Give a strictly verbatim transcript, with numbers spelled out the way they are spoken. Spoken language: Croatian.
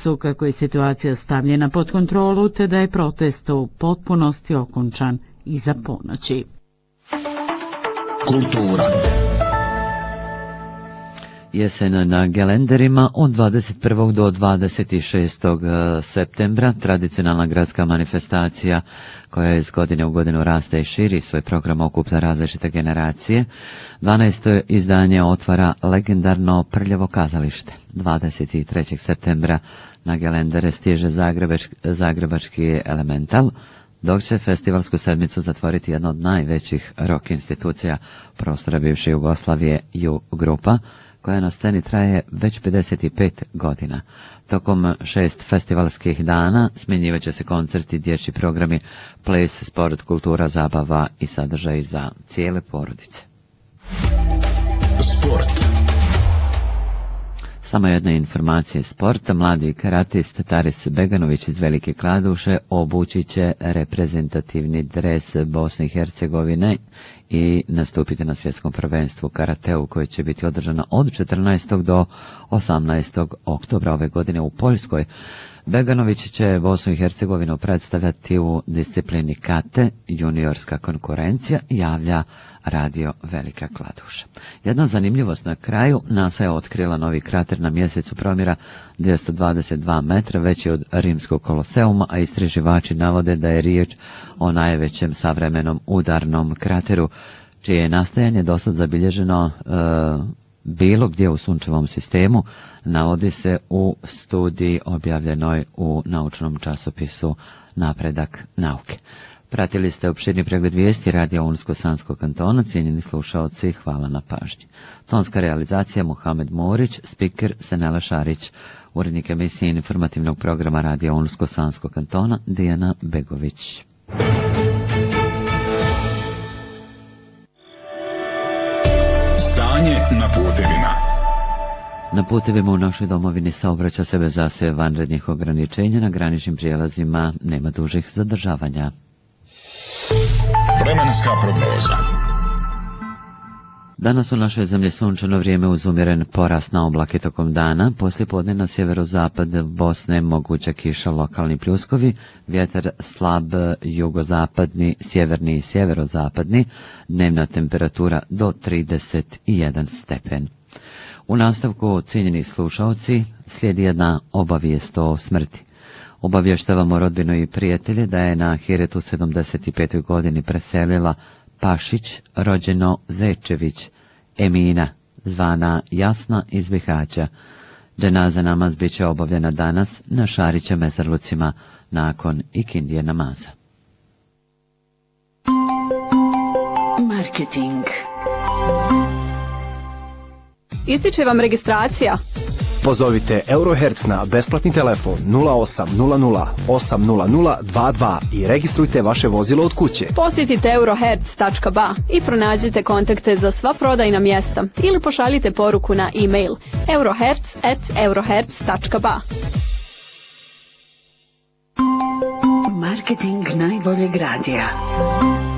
su kako je situacija stavljena pod kontrolu te da je protest u potpunosti okončan iza ponoći. Kultura. Jesen na Gelenderima od dvadeset prvog do dvadeset šestog septembra, tradicionalna gradska manifestacija koja iz godine u godinu raste i širi, svoj program okuplja različite generacije. dvanaesto izdanje otvara legendarno Prljavo kazalište. dvadeset trećeg septembra na Gelendere stiže Zagrebač, Zagrebački Elemental, dok će festivalsku sedmicu zatvoriti jedna od najvećih rock institucija prostora bivše Jugoslavije, U grupa, koja na sceni traje već pedeset pet godina. Tokom šest festivalskih dana smjenjivat će se koncerti, dječji programi, ples, sport, kultura, zabava i sadržaj za cijele porodice. Sport. Samo jedna informacija iz sporta. Mladi karatist Taris Beganović iz Velike Kladuše obući će reprezentativni dres Bosne i Hercegovine i nastupiti na svjetskom prvenstvu karateu koje će biti održano od četrnaestog do osamnaestog oktobra ove godine u Poljskoj. Beganović će Bosnu i Hercegovinu predstavljati u disciplini kate, juniorska konkurencija, javlja Radio Velika Kladuša. Jedna zanimljivost na kraju, NASA je otkrila novi krater na mjesecu promjera dvjesto dvadeset dva metra, veći od Rimskog koloseuma, a istraživači navode da je riječ o najvećem savremenom udarnom krateru, čije je nastajanje dosad zabilježeno e, bilo gdje u sunčevom sistemu, navodi se u studiji objavljenoj u naučnom časopisu Napredak nauke. Pratili ste opširni pregled vijesti Radija Unsko-Sanskog kantona. Cijenjeni slušaoci, hvala na pažnji. Tonska realizacija Muhamed Morić, spiker Senela Šarić, urednik emisije informativnog programa Radija Unsko-Sanskog kantona Dijana Begović. Stanje na putevima. Na putevima u našoj domovini saobraća se bez zasve vanrednih ograničenja, na graničnim prijelazima nema dužih zadržavanja. Vremenska prognoza. Danas u našoj zemlji sunčano vrijeme uz umjeren porast na oblake tokom dana. Poslijepodne na sjeverozapad Bosne moguća kiša, lokalni pljuskovi, vjetar slab jugozapadni, sjeverni i sjeverozapadni, dnevna temperatura do trideset jedan stepen. U nastavku, cijenjeni slušalci, slijedi jedna obavijest o smrti. Obavještavamo rodbinu i prijatelje da je na Hiretu sedamdeset petoj godini preselila Pašić, rođeno Zečević, Emina, zvana Jasna iz Bihaća. Dženaza namaz bit će obavljena danas na Šarića mezarlucima nakon ikindije namaza. Marketing. Ističe vam registracija. Pozovite Eurohertz na besplatni telefon nula osam nula nula osam nula nula dva dva i registrujte vaše vozilo od kuće. Posjetite eurohertz tačka ba i pronađite kontakte za sva prodajna mjesta ili pošaljite poruku na e-mail eurohertz at eurohertz tačka ba. Marketing najboljeg radija.